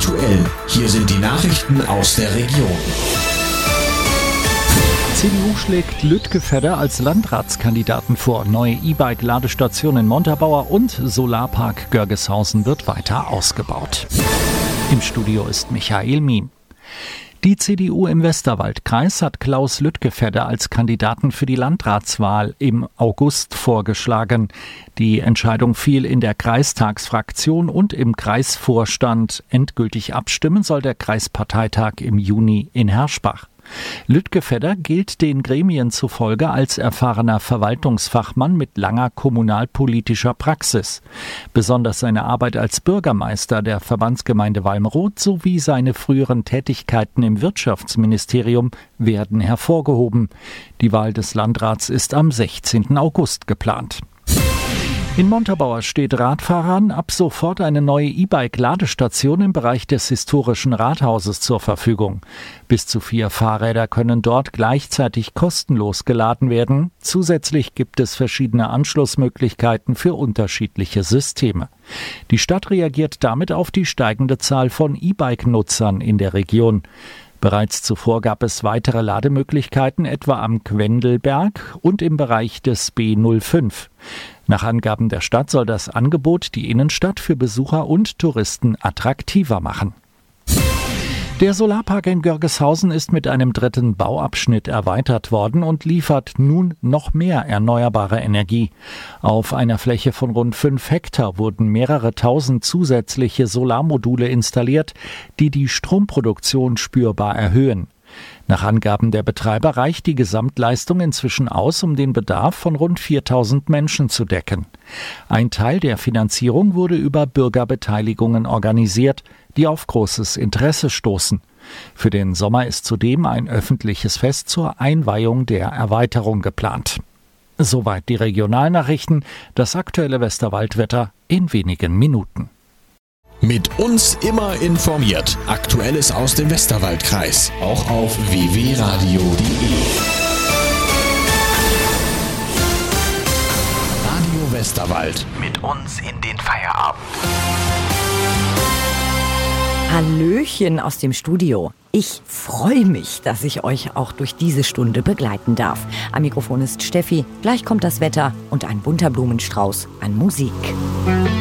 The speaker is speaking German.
aktuell. Hier sind die Nachrichten aus der Region. CDU schlägt Lütgevedder als Landratskandidaten vor. Neue E-Bike-Ladestation in Montabaur und Solarpark Görgeshausen wird weiter ausgebaut. Im Studio ist Michael Miem. Die CDU im Westerwaldkreis hat Klaus Lütgevedder als Kandidaten für die Landratswahl im August vorgeschlagen. Die Entscheidung fiel in der Kreistagsfraktion und im Kreisvorstand. Endgültig abstimmen soll der Kreisparteitag im Juni in Herschbach. Lütgevedder gilt den Gremien zufolge als erfahrener Verwaltungsfachmann mit langer kommunalpolitischer Praxis. Besonders seine Arbeit als Bürgermeister der Verbandsgemeinde Walmroth sowie seine früheren Tätigkeiten im Wirtschaftsministerium werden hervorgehoben. Die Wahl des Landrats ist am 16. August geplant. In Montabaur steht Radfahrern ab sofort eine neue E-Bike-Ladestation im Bereich des historischen Rathauses zur Verfügung. Bis zu 4 Fahrräder können dort gleichzeitig kostenlos geladen werden. Zusätzlich gibt es verschiedene Anschlussmöglichkeiten für unterschiedliche Systeme. Die Stadt reagiert damit auf die steigende Zahl von E-Bike-Nutzern in der Region. Bereits zuvor gab es weitere Lademöglichkeiten, etwa am Quendelberg und im Bereich des B05. Nach Angaben der Stadt soll das Angebot die Innenstadt für Besucher und Touristen attraktiver machen. Der Solarpark in Görgeshausen ist mit einem 3. Bauabschnitt erweitert worden und liefert nun noch mehr erneuerbare Energie. Auf einer Fläche von rund 5 Hektar wurden mehrere tausend zusätzliche Solarmodule installiert, die die Stromproduktion spürbar erhöhen. Nach Angaben der Betreiber reicht die Gesamtleistung inzwischen aus, um den Bedarf von rund 4.000 Menschen zu decken. Ein Teil der Finanzierung wurde über Bürgerbeteiligungen organisiert, die auf großes Interesse stoßen. Für den Sommer ist zudem ein öffentliches Fest zur Einweihung der Erweiterung geplant. Soweit die Regionalnachrichten, das aktuelle Westerwaldwetter in wenigen Minuten. Mit uns immer informiert. Aktuelles aus dem Westerwaldkreis. Auch auf www.radio.de. Radio Westerwald. Mit uns in den Feierabend. Hallöchen aus dem Studio. Ich freue mich, dass ich euch auch durch diese Stunde begleiten darf. Am Mikrofon ist Steffi. Gleich kommt das Wetter und ein bunter Blumenstrauß an Musik.